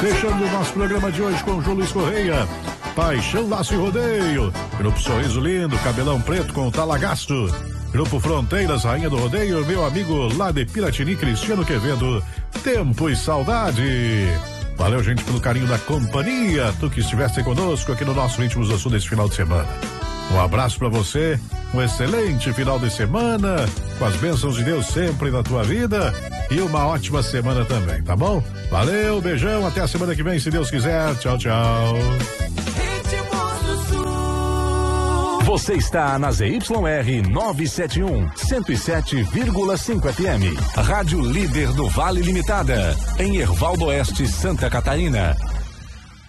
Fechando o nosso programa de hoje com o João Luiz Correia. Paixão, Laço e Rodeio. Grupo Sorriso Lindo, Cabelão Preto com Talagasto. Grupo Fronteiras, Rainha do Rodeio, meu amigo lá de Piratini, Cristiano Quevedo. Tempo e Saudade. Valeu, gente, pelo carinho da companhia. Tu que estivesse conosco aqui no nosso Ritmos do Sul desse final de semana. Um abraço pra você, um excelente final de semana, com as bênçãos de Deus sempre na tua vida e uma ótima semana também, tá bom? Valeu, beijão, até a semana que vem, se Deus quiser. Tchau, tchau. Você está na ZYR 971, 107,5 FM. Rádio Líder do Vale Limitada, em Hervaldo Oeste, Santa Catarina.